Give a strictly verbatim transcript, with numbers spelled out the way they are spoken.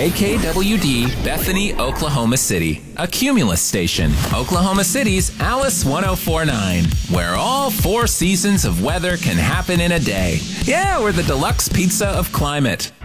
K K W D, Bethany, Oklahoma City, a Cumulus station, Oklahoma City's Alice ten forty-nine, where all four seasons of weather can happen in a day. Yeah, we're the deluxe pizza of climate.